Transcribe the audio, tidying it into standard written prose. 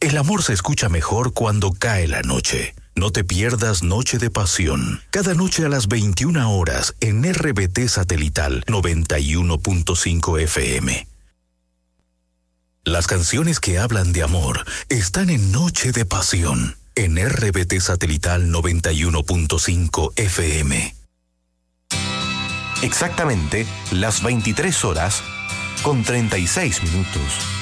El amor se escucha mejor cuando cae la noche. No te pierdas Noche de Pasión. Cada noche a las 21 horas en RBT Satelital 91.5 FM. Las canciones que hablan de amor están en Noche de Pasión en RBT Satelital 91.5 FM. Exactamente las 23 horas con 36 minutos.